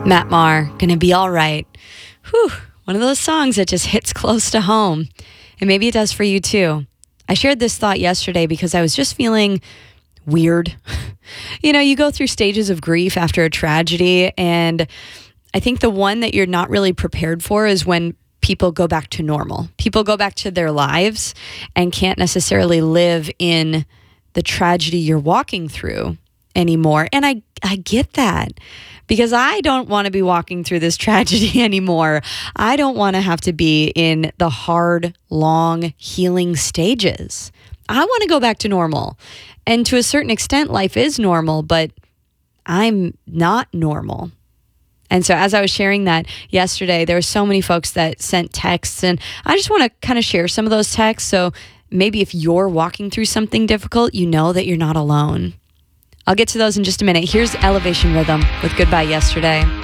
Matt Maher, Gonna Be All Right. Whew, one of those songs that just hits close to home. And maybe it does for you too. I shared this thought yesterday because I was just feeling weird. You go through stages of grief after a tragedy, and I think the one that you're not really prepared for is when people go back to normal. People go back to their lives and can't necessarily live in the tragedy you're walking through anymore. And I get that, because I don't want to be walking through this tragedy anymore. I don't want to have to be in the hard, long healing stages. I want to go back to normal. And to a certain extent, life is normal, but I'm not normal. And so as I was sharing that yesterday, there were so many folks that sent texts, and I just want to kind of share some of those texts. So maybe if you're walking through something difficult, you know that you're not alone. I'll get to those in just a minute. Here's Elevation Rhythm with Goodbye Yesterday.